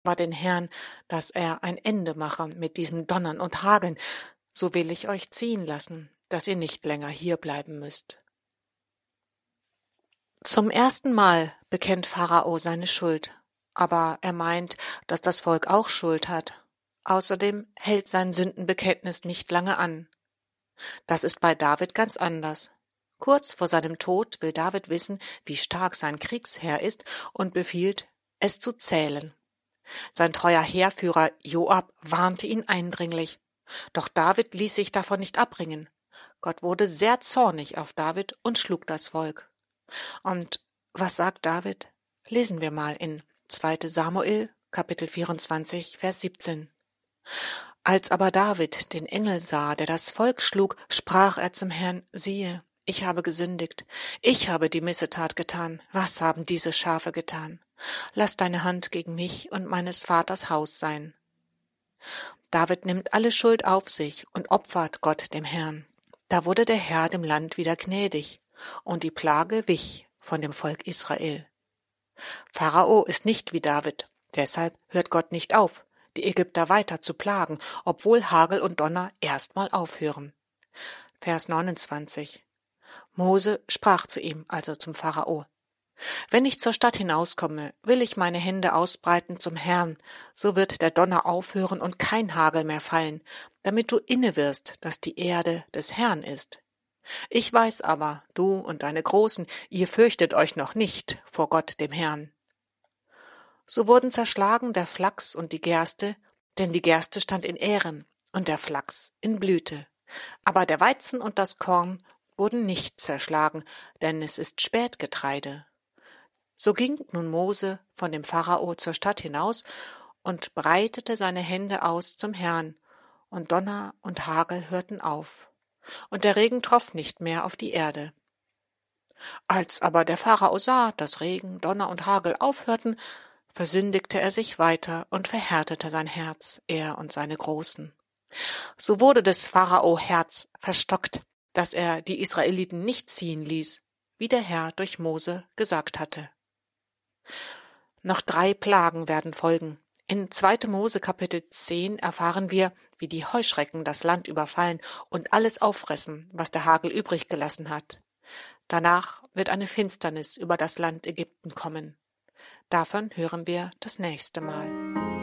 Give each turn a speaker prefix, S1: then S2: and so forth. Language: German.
S1: war den Herrn, dass er ein Ende mache mit diesem Donnern und Hageln, so will ich euch ziehen lassen, dass ihr nicht länger hier bleiben müsst. Zum ersten Mal bekennt Pharao seine Schuld, aber er meint, dass das Volk auch Schuld hat. Außerdem hält sein Sündenbekenntnis nicht lange an. Das ist bei David ganz anders. Kurz vor seinem Tod will David wissen, wie stark sein Kriegsherr ist und befiehlt, es zu zählen. Sein treuer Heerführer Joab warnte ihn eindringlich. Doch David ließ sich davon nicht abbringen. Gott wurde sehr zornig auf David und schlug das Volk. Und was sagt David? Lesen wir mal in 2. Samuel, Kapitel 24, Vers 17. Als aber David den Engel sah, der das Volk schlug, sprach er zum Herrn: Siehe, ich habe gesündigt, ich habe die Missetat getan. Was haben diese Schafe getan? Lass deine Hand gegen mich und meines Vaters Haus sein. David nimmt alle Schuld auf sich und opfert Gott dem Herrn. Da wurde der Herr dem Land wieder gnädig, und die Plage wich von dem Volk Israel. Pharao ist nicht wie David, deshalb hört Gott nicht auf, die Ägypter weiter zu plagen, obwohl Hagel und Donner erstmal aufhören. Vers 29. Mose sprach zu ihm, also zum Pharao: Wenn ich zur Stadt hinauskomme, will ich meine Hände ausbreiten zum Herrn, so wird der Donner aufhören und kein Hagel mehr fallen, damit du inne wirst, dass die Erde des Herrn ist. Ich weiß aber, du und deine Großen, ihr fürchtet euch noch nicht vor Gott dem Herrn. So wurden zerschlagen der Flachs und die Gerste, denn die Gerste stand in Ähren und der Flachs in Blüte. Aber der Weizen und das Korn wurden nicht zerschlagen, denn es ist Spätgetreide. So ging nun Mose von dem Pharao zur Stadt hinaus und breitete seine Hände aus zum Herrn, und Donner und Hagel hörten auf, und der Regen troff nicht mehr auf die Erde. Als aber der Pharao sah, dass Regen, Donner und Hagel aufhörten, versündigte er sich weiter und verhärtete sein Herz, er und seine Großen. So wurde des Pharao Herz verstockt, dass er die Israeliten nicht ziehen ließ, wie der Herr durch Mose gesagt hatte. Noch 3 Plagen werden folgen. In 2. Mose Kapitel 10 erfahren wir, wie die Heuschrecken das Land überfallen und alles auffressen, was der Hagel übrig gelassen hat. Danach wird eine Finsternis über das Land Ägypten kommen. Davon hören wir das nächste Mal.